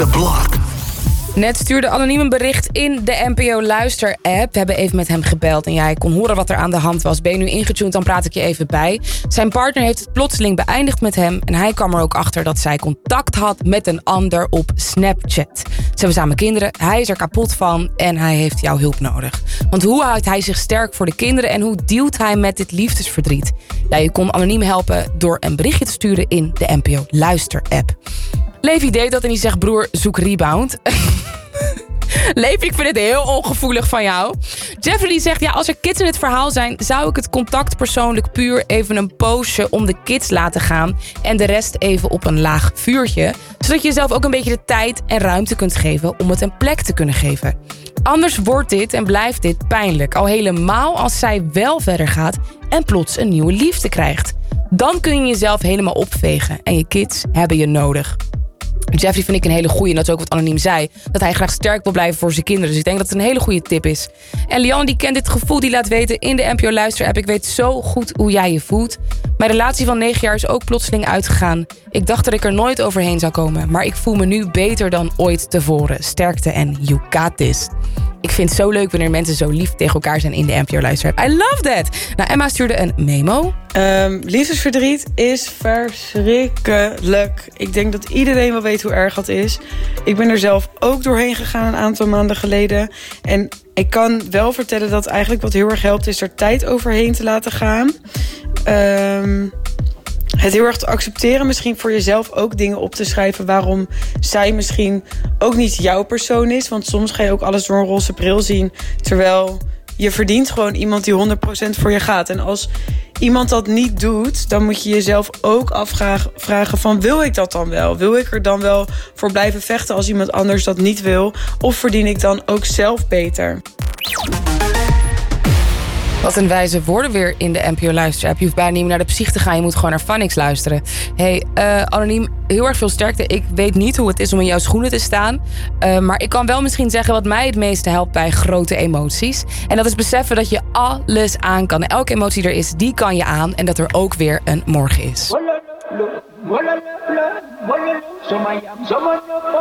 the block. Net stuurde anoniem een bericht in de NPO Luister-app. We hebben even met hem gebeld en hij kon horen wat er aan de hand was. Ben je nu ingetuned, dan praat ik je even bij. Zijn partner heeft het plotseling beëindigd met hem. En hij kwam er ook achter dat zij contact had met een ander op Snapchat. Ze hebben samen kinderen, hij is er kapot van en hij heeft jouw hulp nodig. Want hoe houdt hij zich sterk voor de kinderen en hoe dealt hij met dit liefdesverdriet? Ja, je kon anoniem helpen door een berichtje te sturen in de NPO Luister-app. Levi deed dat en die zegt: broer, zoek rebound. Levi, ik vind het heel ongevoelig van jou. Jeffrey zegt: ja, als er kids in het verhaal zijn, zou ik het contact persoonlijk puur even een poosje om de kids laten gaan en de rest even op een laag vuurtje, zodat je jezelf ook een beetje de tijd en ruimte kunt geven om het een plek te kunnen geven. Anders wordt dit en blijft dit pijnlijk, al helemaal als zij wel verder gaat en plots een nieuwe liefde krijgt. Dan kun je jezelf helemaal opvegen en je kids hebben je nodig. Jeffrey vind ik een hele goeie, en dat is ook wat anoniem zei, dat hij graag sterk wil blijven voor zijn kinderen. Dus ik denk dat het een hele goede tip is. En Lianne die kent dit gevoel, die laat weten in de NPO Luister-app: ik weet zo goed hoe jij je voelt. Mijn relatie van 9 jaar is ook plotseling uitgegaan. Ik dacht dat ik er nooit overheen zou komen, maar ik voel me nu beter dan ooit tevoren. Sterkte en you got this. Ik vind het zo leuk wanneer mensen zo lief tegen elkaar zijn in de NPO Luister-app. I love that! Nou, Emma stuurde een memo. Liefdesverdriet is verschrikkelijk. Ik denk dat iedereen wel weet hoe erg dat is. Ik ben er zelf ook doorheen gegaan een aantal maanden geleden. En ik kan wel vertellen dat eigenlijk wat heel erg helpt is er tijd overheen te laten gaan. Het heel erg te accepteren, misschien voor jezelf ook dingen op te schrijven waarom zij misschien ook niet jouw persoon is. Want soms ga je ook alles door een roze bril zien, terwijl je verdient gewoon iemand die 100% voor je gaat. En als iemand dat niet doet, dan moet je jezelf ook afvragen van: wil ik dat dan wel? Wil ik er dan wel voor blijven vechten als iemand anders dat niet wil? Of verdien ik dan ook zelf beter? Wat een wijze woorden weer in de NPO Luister-app. Je hoeft bijna niet meer naar de psych te gaan. Je moet gewoon naar Phonics luisteren. Hey, anoniem, heel erg veel sterkte. Ik weet niet hoe het is om in jouw schoenen te staan. Maar ik kan wel misschien zeggen wat mij het meeste helpt bij grote emoties. En dat is beseffen dat je alles aan kan. Elke emotie er is, die kan je aan. En dat er ook weer een morgen is.